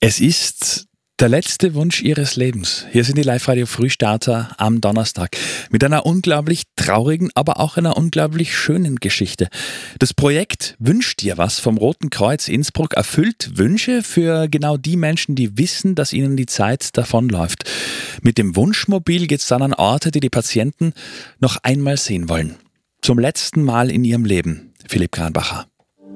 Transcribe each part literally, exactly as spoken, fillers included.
Es ist der letzte Wunsch Ihres Lebens. Hier sind die Live-Radio-Frühstarter am Donnerstag mit einer unglaublich traurigen, aber auch einer unglaublich schönen Geschichte. Das Projekt Wünsch dir was vom Roten Kreuz Innsbruck erfüllt Wünsche für genau die Menschen, die wissen, dass ihnen die Zeit davonläuft. Mit dem Wunschmobil geht es dann an Orte, die die Patienten noch einmal sehen wollen. Zum letzten Mal in ihrem Leben. Philipp Kranbacher.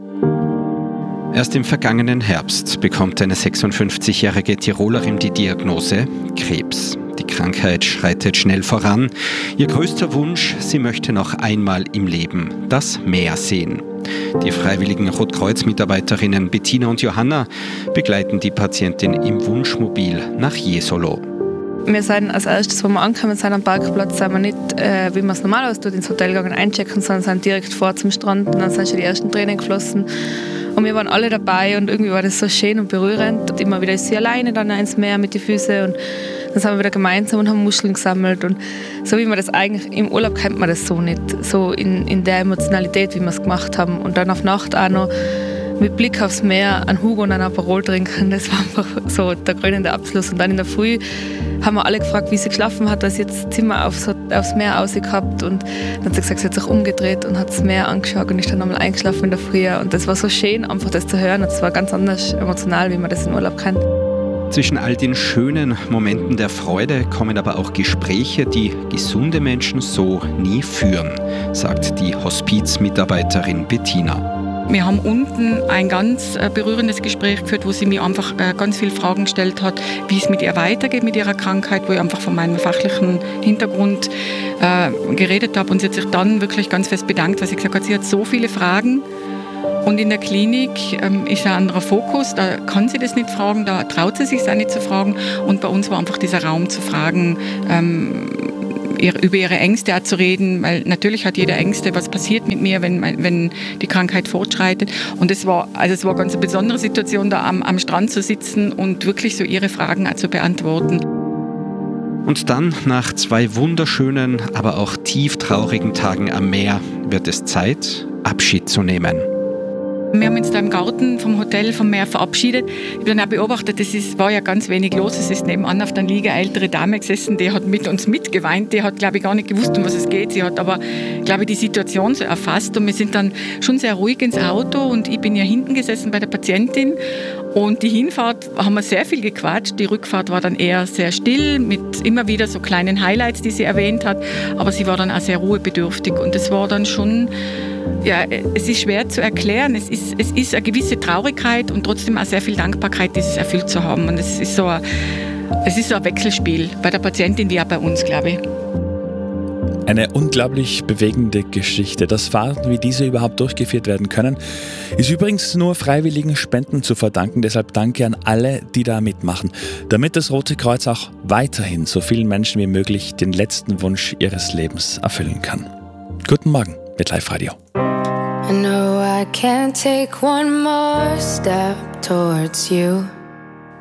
Erst im vergangenen Herbst bekommt eine sechsundfünfzigjährige Tirolerin die Diagnose Krebs. Die Krankheit schreitet schnell voran. Ihr größter Wunsch, sie möchte noch einmal im Leben das Meer sehen. Die freiwilligen Rotkreuz-Mitarbeiterinnen Bettina und Johanna begleiten die Patientin im Wunschmobil nach Jesolo. Wir sind als erstes, wo wir angekommen sind am Parkplatz, sind wir nicht, äh, wie man es normalerweise tut, ins Hotel gegangen einchecken, sondern sind direkt vor zum Strand und dann sind schon die ersten Tränen geflossen. Und wir waren alle dabei und irgendwie war das so schön und berührend. Und immer wieder ist sie alleine dann ins Meer mit den Füßen und dann sind wir wieder gemeinsam und haben Muscheln gesammelt. Und so wie man das eigentlich, im Urlaub kennt man das so nicht, so in, in der Emotionalität, wie wir es gemacht haben. Und dann auf Nacht auch noch mit Blick aufs Meer einen Hugo und einen Aperol trinken, das war einfach so der krönende Abschluss. Und dann in der Früh haben wir alle gefragt, wie sie geschlafen hat, weil sie jetzt das Zimmer aufs, aufs Meer ausgehabt und dann hat sie gesagt, sie hat sich umgedreht und hat das Meer angeschaut und ist dann nochmal eingeschlafen in der Früh. Und das war so schön, einfach das zu hören und es war ganz anders emotional, wie man das im Urlaub kennt. Zwischen all den schönen Momenten der Freude kommen aber auch Gespräche, die gesunde Menschen so nie führen, sagt die Hospizmitarbeiterin Bettina. Wir haben unten ein ganz äh, berührendes Gespräch geführt, wo sie mir einfach äh, ganz viele Fragen gestellt hat, wie es mit ihr weitergeht, mit ihrer Krankheit, wo ich einfach von meinem fachlichen Hintergrund äh, geredet habe. Und sie hat sich dann wirklich ganz fest bedankt, weil sie gesagt hat, sie hat so viele Fragen. Und in der Klinik ähm, ist ein anderer Fokus, da kann sie das nicht fragen, da traut sie sich auch nicht zu fragen. Und bei uns war einfach dieser Raum zu fragen, ähm, über ihre Ängste auch zu reden, weil natürlich hat jeder Ängste, was passiert mit mir, wenn, wenn die Krankheit fortschreitet. Und es war, also es war eine ganz besondere Situation, da am, am Strand zu sitzen und wirklich so ihre Fragen auch zu beantworten. Und dann, nach zwei wunderschönen, aber auch tief traurigen Tagen am Meer, wird es Zeit, Abschied zu nehmen. Wir haben uns da im Garten vom Hotel, vom Meer verabschiedet. Ich habe dann auch beobachtet, es ist, war ja ganz wenig los. Es ist nebenan auf der Liege eine ältere Dame gesessen, die hat mit uns mitgeweint. Die hat, glaube ich, gar nicht gewusst, um was es geht. Sie hat aber, glaube ich, die Situation so erfasst. Und wir sind dann schon sehr ruhig ins Auto und ich bin ja hinten gesessen bei der Patientin. Und die Hinfahrt haben wir sehr viel gequatscht. Die Rückfahrt war dann eher sehr still, mit immer wieder so kleinen Highlights, die sie erwähnt hat. Aber sie war dann auch sehr ruhebedürftig. Und es war dann schon... Ja, es ist schwer zu erklären. Es ist, es ist eine gewisse Traurigkeit und trotzdem auch sehr viel Dankbarkeit, dieses erfüllt zu haben. Und es ist so ein, es ist so ein Wechselspiel bei der Patientin wie auch bei uns, glaube ich. Eine unglaublich bewegende Geschichte. Dass Fahrten wie diese überhaupt durchgeführt werden können, ist übrigens nur freiwilligen Spenden zu verdanken. Deshalb danke an alle, die da mitmachen, damit das Rote Kreuz auch weiterhin so vielen Menschen wie möglich den letzten Wunsch ihres Lebens erfüllen kann. Guten Morgen mit Live-Radio. I know I can't take one more step towards you.